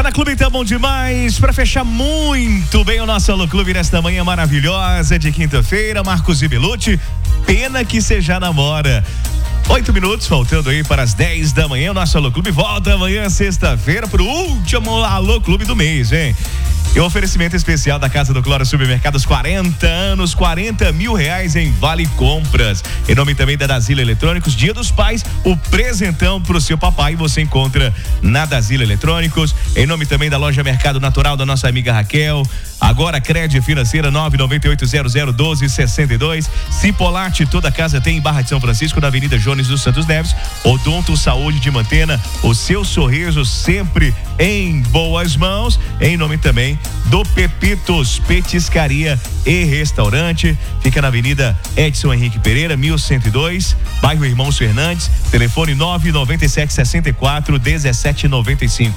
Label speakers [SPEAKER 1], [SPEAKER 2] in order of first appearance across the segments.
[SPEAKER 1] Fala Clube, tá bom demais para fechar muito bem o nosso Alô Clube nesta manhã maravilhosa de quinta-feira. Marcos e Belucci, pena que você já namora. 8 minutos faltando aí para as 10 da manhã. O nosso Alô Clube volta amanhã, sexta-feira, pro último Alô Clube do mês, hein? E o oferecimento especial da Casa do Cloro Supermercados, 40 anos, R$40 mil em Vale Compras. Em nome também da Dasila Eletrônicos, Dia dos Pais, o presentão pro seu papai você encontra na Dasila Eletrônicos. Em nome também da Loja Mercado Natural da nossa amiga Raquel. Agora Crédito Financeira 998001262. Cipolate, toda casa tem em Barra de São Francisco, na Avenida Jones dos Santos Neves. Odonto Saúde de Mantena, o seu sorriso sempre em boas mãos. Em nome também do Pepitos Petiscaria e Restaurante, fica na Avenida Edson Henrique Pereira, 1102, bairro Irmãos Fernandes. Telefone 99764-1795,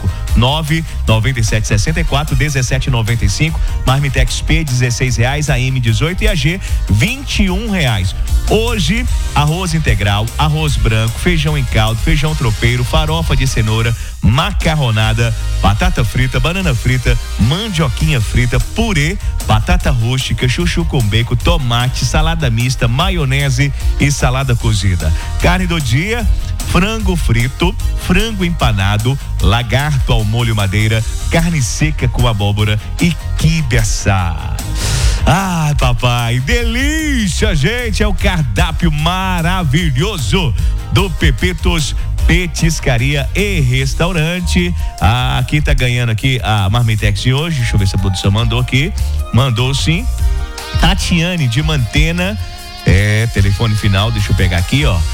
[SPEAKER 1] 99764-1795. Marmitex P, R$16, AM 18 e AG R$21. Hoje, arroz integral, arroz branco, feijão em caldo, feijão tropeiro, farofa de cenoura, macarronada, batata frita, banana frita, mandioquinha frita, purê, batata rústica, chuchu com bacon, tomate, salada mista, maionese e salada cozida. Carne do dia: frango frito, frango empanado, lagarto ao molho madeira, carne seca com abóbora e quibe assado. Ai, papai, delícia, gente! É o cardápio maravilhoso do Pepitos Petiscaria e Restaurante. Aqui tá ganhando aqui a Marmitex de hoje. Deixa eu ver se a produção mandou aqui. Mandou sim. Tatiane de Mantena. Telefone final, deixa eu pegar aqui, ó.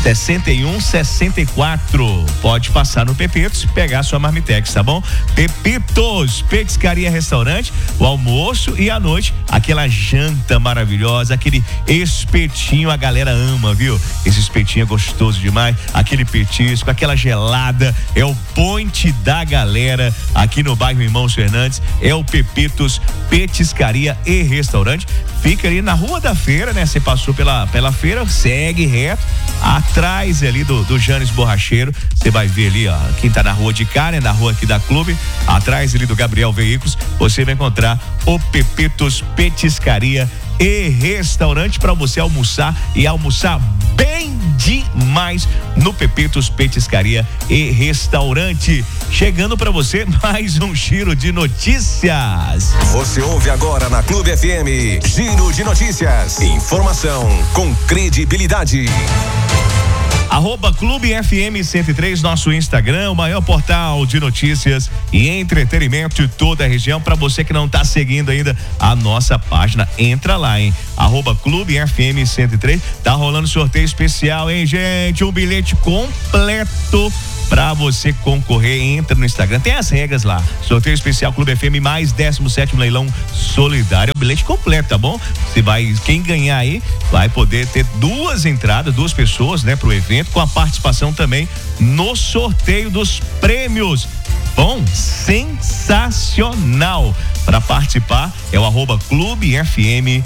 [SPEAKER 1] 6164. Pode passar no Pepitos e pegar sua Marmitex, tá bom? Pepitos Petiscaria Restaurante, o almoço e à noite, aquela janta maravilhosa, aquele espetinho, a galera ama, viu? Esse espetinho é gostoso demais, aquele petisco, aquela gelada, é o point da galera aqui no bairro Irmãos Fernandes, é o Pepitos Petiscaria e Restaurante. Fica ali na Rua da Feira, né? Você passou pela feira, segue reto, atrás ali do Janes Borracheiro, você vai ver ali, ó, quem tá na rua de cá, né? Na rua aqui da Clube, atrás ali do Gabriel Veículos, você vai encontrar o Pepitos Petiscaria e Restaurante para você almoçar e almoçar bem demais no Pepitos Petiscaria e Restaurante. Chegando para você mais um giro de notícias.
[SPEAKER 2] Você ouve agora na Clube FM, Giro de Notícias. Informação com credibilidade.
[SPEAKER 1] @Clube FM 103, nosso Instagram, o maior portal de notícias e entretenimento de toda a região. Para você que não tá seguindo ainda a nossa página, entra lá, hein? @Clube FM 103. Tá rolando sorteio especial, hein, gente? Um bilhete completo pra você concorrer. Entra no Instagram, tem as regras lá. Sorteio especial Clube FM mais 17º leilão solidário. É o bilhete completo, tá bom? Quem ganhar aí vai poder ter duas entradas, duas pessoas, né, pro evento, com a participação também no sorteio dos prêmios. Bom, sensacional. Para participar é o @Clube FM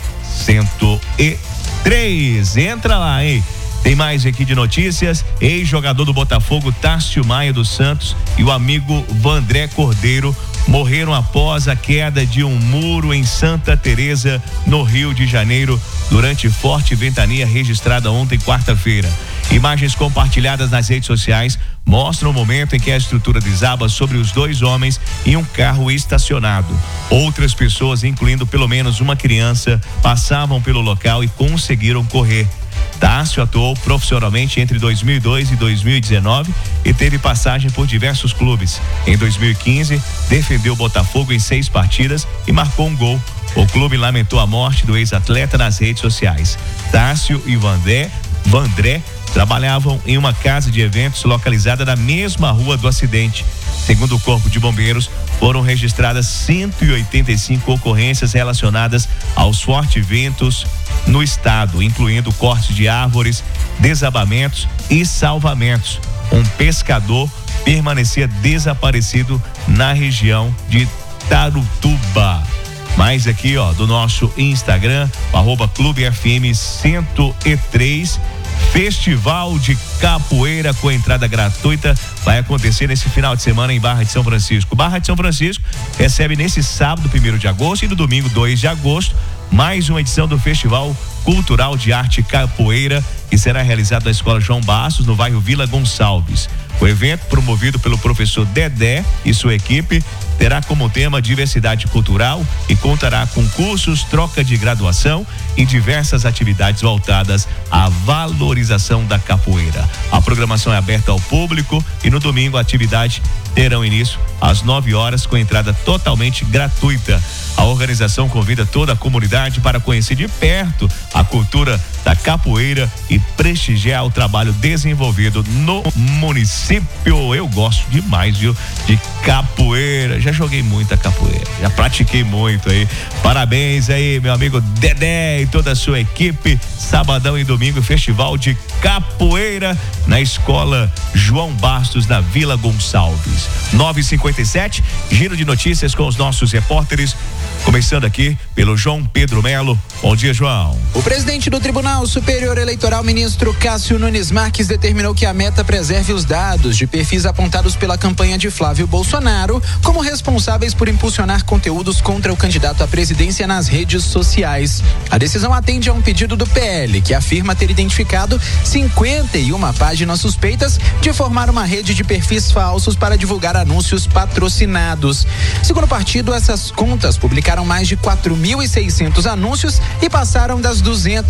[SPEAKER 1] 103. Entra lá, hein? Tem mais aqui de notícias. Ex-jogador do Botafogo, Tássio Maia dos Santos, e o amigo Vandré Cordeiro morreram após a queda de um muro em Santa Teresa, no Rio de Janeiro, durante forte ventania registrada ontem, quarta-feira. Imagens compartilhadas nas redes sociais mostram o momento em que a estrutura desaba sobre os dois homens em um carro estacionado. Outras pessoas, incluindo pelo menos uma criança, passavam pelo local e conseguiram correr. Tássio atuou profissionalmente entre 2002 e 2019 e teve passagem por diversos clubes. Em 2015, defendeu o Botafogo em 6 partidas e marcou um gol. O clube lamentou a morte do ex-atleta nas redes sociais. Tássio e Vandré trabalhavam em uma casa de eventos localizada na mesma rua do acidente. Segundo o Corpo de Bombeiros, foram registradas 185 ocorrências relacionadas aos fortes ventos no estado, incluindo cortes de árvores, desabamentos e salvamentos. Um pescador permanecia desaparecido na região de Tarutuba. Mais aqui, ó, do nosso Instagram, @Clube FM 103. Festival de Capoeira com entrada gratuita vai acontecer nesse final de semana em Barra de São Francisco. Barra de São Francisco recebe nesse sábado, 1º de agosto, e no domingo, 2 de agosto, mais uma edição do Festival Cultural de Arte Capoeira, que será realizado na Escola João Bastos, no bairro Vila Gonçalves. O evento, promovido pelo professor Dedé e sua equipe, terá como tema diversidade cultural e contará com cursos, troca de graduação e diversas atividades voltadas à valorização da capoeira. A programação é aberta ao público e no domingo a atividade terão início às 9 horas com entrada totalmente gratuita. A organização convida toda a comunidade para conhecer de perto a cultura da capoeira e prestigiar o trabalho desenvolvido no município. Eu gosto demais, viu, de capoeira. Já joguei muita capoeira, já pratiquei muito aí. Parabéns aí, meu amigo Dedé e toda a sua equipe. Sabadão e domingo, Festival de Capoeira na Escola João Bastos, na Vila Gonçalves. 9h57, giro de notícias com os nossos repórteres. Começando aqui pelo João Pedro Melo. Bom dia, João.
[SPEAKER 3] O presidente do Tribunal Superior Eleitoral, ministro Cássio Nunes Marques, determinou que a Meta preserve os dados de perfis apontados pela campanha de Flávio Bolsonaro como responsáveis por impulsionar conteúdos contra o candidato à presidência nas redes sociais. A decisão atende a um pedido do PL, que afirma ter identificado 51 páginas suspeitas de formar uma rede de perfis falsos para divulgar anúncios patrocinados. Segundo o partido, essas contas publicaram mais de 4.600 anúncios e passaram das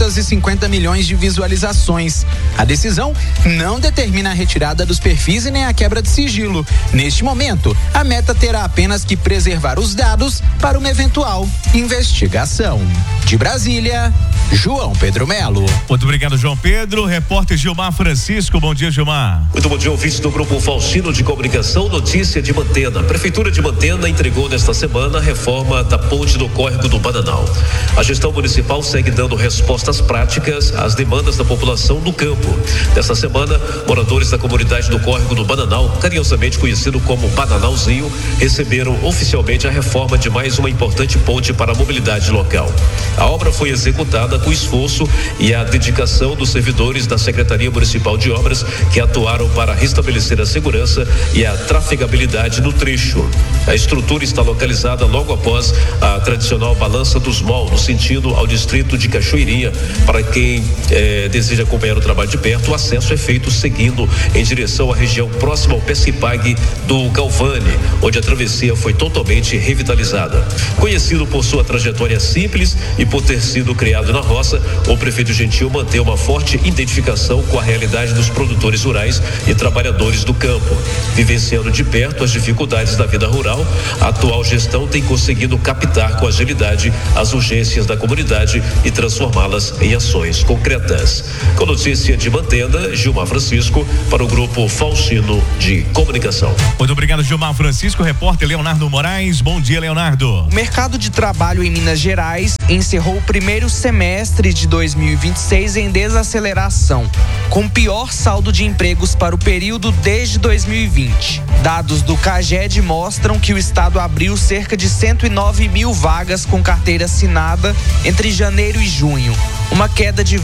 [SPEAKER 3] 250 milhões de visualizações. A decisão não determina a retirada dos perfis e nem a quebra de sigilo. Neste momento, a Meta terá apenas que preservar os dados para uma eventual investigação. De Brasília, João Pedro Melo.
[SPEAKER 1] Muito obrigado, João Pedro. Repórter Gilmar Francisco. Bom dia, Gilmar.
[SPEAKER 4] Muito bom dia, ouvintes do Grupo Faustino de Comunicação. Notícia de Mantena. A Prefeitura de Mantena entregou nesta semana a reforma da ponte do córrego do Bananal. A gestão municipal segue dando respostas práticas às demandas da população no campo. Nesta semana, moradores da comunidade do córrego do Bananal, carinhosamente conhecido como Bananalzinho, receberam oficialmente a reforma de mais uma importante ponte para a mobilidade local. A obra foi executada com esforço e a dedicação dos servidores da Secretaria Municipal de Obras, que atuaram para restabelecer a segurança e a trafegabilidade no trecho. A estrutura está localizada logo após a tradicional balança dos MOL, no sentido ao distrito de Cachoeirinha. Para quem deseja acompanhar o trabalho de perto, o acesso é feito seguindo em direção à região próxima ao Pesquipag do Galvani, onde a travessia foi totalmente revitalizada. Conhecido por sua trajetória simples e por ter sido criado na roça, o prefeito Gentil mantém uma forte identificação com a realidade dos produtores rurais e trabalhadores do campo. Vivenciando de perto as dificuldades da vida rural, a atual gestão tem conseguido captar com agilidade as urgências da comunidade e transformá-las em ações concretas. Com notícia de Mantena, Gilmar Francisco, para o Grupo Faustino de Comunicação.
[SPEAKER 1] Muito obrigado, Gilmar Francisco. Repórter Leonardo Moraes. Bom dia, Leonardo.
[SPEAKER 5] O mercado de trabalho em Minas Gerais encerrou o primeiro semestre de 2026 em desaceleração, com pior saldo de empregos para o período desde 2020. Dados do CAGED mostram que o estado abriu cerca de 109 mil vagas com carteira assinada entre janeiro e junho, uma queda de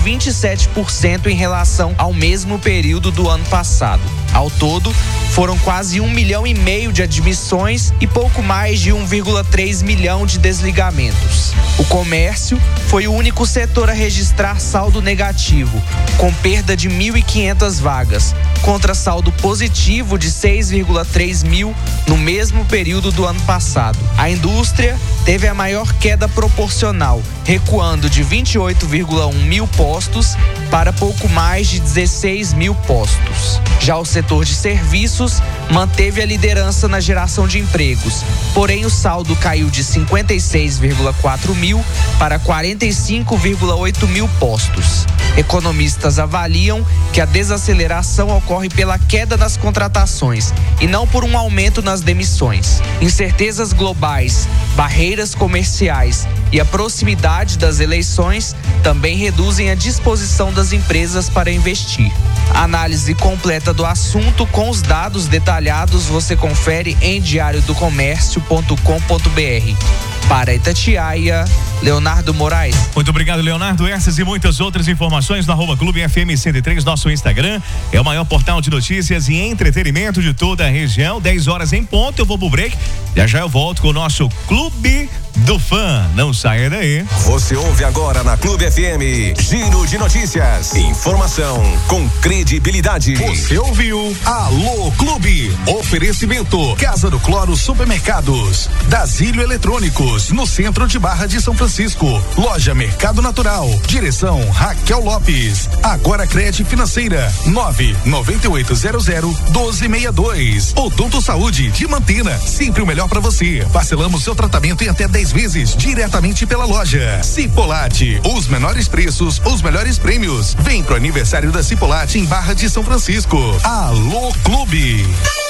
[SPEAKER 5] 27% em relação ao mesmo período do ano passado. Ao todo, foram quase 1,5 milhão de admissões e pouco mais de 1,3 milhão de desligamentos. O comércio foi o único setor a registrar saldo negativo, com perda de 1.500 vagas, contra saldo positivo de 6,3 mil no mesmo período do ano passado. A indústria teve a maior queda proporcional, recuando de 28,1 mil postos para pouco mais de 16 mil postos. Já o setor de serviços manteve a liderança na geração de empregos, porém o saldo caiu de 56,4 mil para 45,8 mil postos. Economistas avaliam que a desaceleração ocorre pela queda das contratações e não por um aumento nas demissões. Incertezas globais, barreiras comerciais e a proximidade das eleições também reduzem a disposição das empresas para investir. A análise completa do assunto com os dados detalhados você confere em diariodocomércio.com.br. Para Itatiaia, Leonardo Moraes.
[SPEAKER 1] Muito obrigado, Leonardo. Essas e muitas outras informações no @Clube FM 103, nosso Instagram. É o maior portal de notícias e entretenimento de toda a região. 10 horas em ponto, eu vou pro break. Já eu volto com o nosso Clube do Fã. Não saia daí.
[SPEAKER 2] Você ouve agora na Clube FM Giro de Notícias. Informação com credibilidade.
[SPEAKER 6] Você ouviu Alô Clube. Oferecimento Casa do Cloro Supermercados, Dasílio Eletrônicos, no centro de Barra de São Francisco. Loja Mercado Natural. Direção Raquel Lopes. Agora Crédito Financeira 99800-1262. Odonto Saúde de Mantina. Sempre o melhor para você. Parcelamos seu tratamento em até 10 vezes diretamente pela loja. Cipolate, os menores preços, os melhores prêmios. Vem pro aniversário da Cipolate em Barra de São Francisco. Alô Clube.